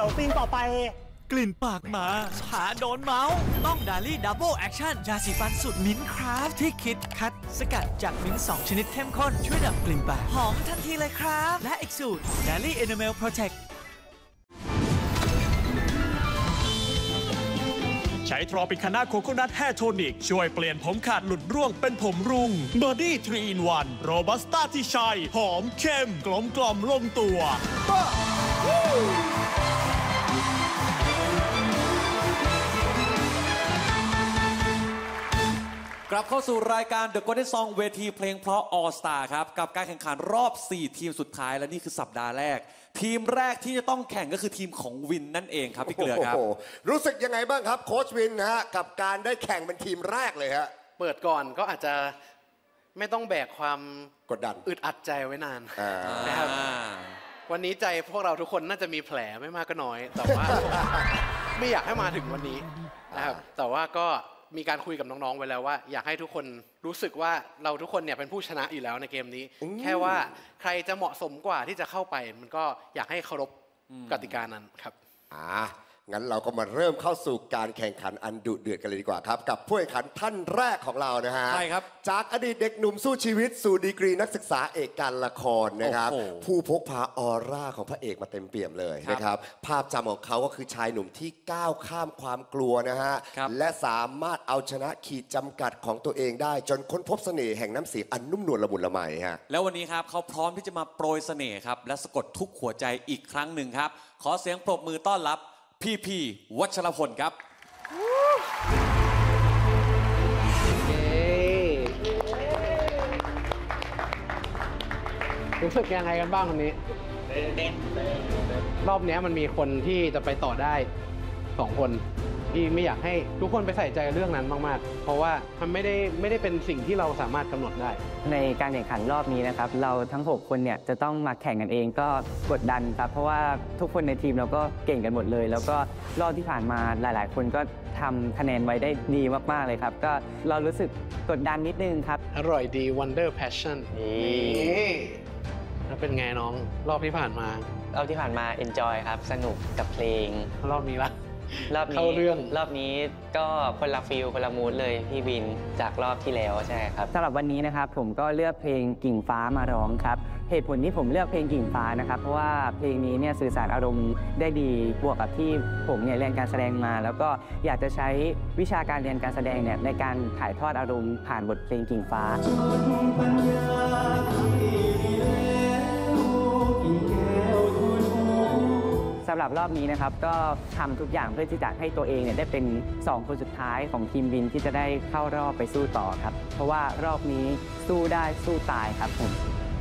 ยวซีนต่อไปกลิ่นปากหมาหาโดนเมาส์ต้องดาลี่ดับเบิลแอคชั่นยาสีฟันสูตรมิ้นท์คราฟที่คิดคัดสกัดจากมิ้นท์2 ชนิดเข้มข้นช่วยดับกลิ่นปากหอมทันทีเลยครับและอีกสูตรดาลี่เอนาเมลโปรเทคใช้ทรอปิคาน่าโคโคนัทแฮร์โทนิกช่วยเปลี่ยนผมขาดหลุดร่วงเป็นผมรุ่งบอดี้3 in 1โรบัสต้าที่ใช้หอมเข้มกลมกล่อมลงตัวกลับเข้าสู่รายการ The Golden Song เวทีเพลงเพราะ All Star ครับกับการแข่งขันรอบ 4 ทีมสุดท้ายและนี่คือสัปดาห์แรกทีมแรกที่จะต้องแข่งก็คือทีมของวินนั่นเองครับพี่เกลือครับรู้สึกยังไงบ้างครับโค้ชวินนะฮะกับการได้แข่งเป็นทีมแรกเลยฮะเปิดก่อนก็อาจจะไม่ต้องแบกความกดดันอึดอัดใจไว้นานนะครับวันนี้ใจพวกเราทุกคนน่าจะมีแผลไม่มากก็น้อยแต่ว่า ไม่อยากให้มาถึงวันนี้นะครับแต่ว่าก็มีการคุยกับน้องๆไว้แล้วว่าอยากให้ทุกคนรู้สึกว่าเราทุกคนเนี่ยเป็นผู้ชนะอยู่แล้วในเกมนี้แค่ว่าใครจะเหมาะสมกว่าที่จะเข้าไปมันก็อยากให้เคารพกติกานั้นครับงั้นเราก็มาเริ่มเข้าสู่การแข่งขันอันดุเดือดกันเลยดีกว่าครับกับผู้แข่งขันท่านแรกของเรานะฮะใช่ครับจากอดีตเด็กหนุ่มสู้ชีวิตสู่ดีกรีนักศึกษาเอกการละครนะครับผู้พกพาออร่าของพระเอกมาเต็มเปี่ยมเลยนะครับภาพจำของเขาก็คือชายหนุ่มที่ก้าวข้ามความกลัวนะฮะและสามารถเอาชนะขีดจำกัดของตัวเองได้จนค้นพบเสน่ห์แห่งน้ำเสียงอันนุ่มนวลละมุนละไมฮะแล้ววันนี้ครับเขาพร้อมที่จะมาโปรยเสน่ห์ครับและสะกดทุกหัวใจอีกครั้งหนึ่งครับขอเสียงปรบมือต้อนรับพี่วัชรพลครับรู้สึกยังไงกันบ้างวันนี้รอบนี้มันมีคนที่จะไปต่อได้2 คนที่ไม่อยากให้ทุกคนไปใส่ใจเรื่องนั้นมากๆเพราะว่ามันไม่ได้เป็นสิ่งที่เราสามารถกำหนดได้ในการแข่งขันรอบนี้นะครับเราทั้ง6คนเนี่ยจะต้องมาแข่งกันเองก็กดดันครับเพราะว่าทุกคนในทีมเราก็เก่งกันหมดเลยแล้วก็รอบที่ผ่านมาหลายๆคนก็ทำคะแนนไว้ได้ดีมากๆเลยครับก็เรารู้สึกกดดันนิดนึงครับอร่อยดี Wonder Passion นี่แล้วเป็นไงน้องรอบที่ผ่านมารอบที่ผ่านมา enjoy ครับสนุกกับเพลงรอบนี้ละรอบนี้ก็คนละฟิลคนละมูดเลยพี่วินจากรอบที่แล้วใช่ครับสำหรับวันนี้นะครับผมก็เลือกเพลงกิ่งฟ้ามาร้องครับเหตุผลที่ผมเลือกเพลงกิ่งฟ้านะครับเพราะว่าเพลงนี้เนี่ยสื่อสารอารมณ์ได้ดีบวกกับที่ผมเนี่ยเรียนการแสดงมาแล้วก็อยากจะใช้วิชาการเรียนการแสดงเนี่ยในการถ่ายทอดอารมณ์ผ่านบทเพลงกิ่งฟ้าสำหรับรอบนี้นะครับก็ทำทุกอย่างเพื่อที่จะให้ตัวเองเนี่ยได้เป็น2 คนสุดท้ายของทีมวินที่จะได้เข้ารอบไปสู้ต่อครับเพราะว่ารอบนี้สู้ได้สู้ตายครับผม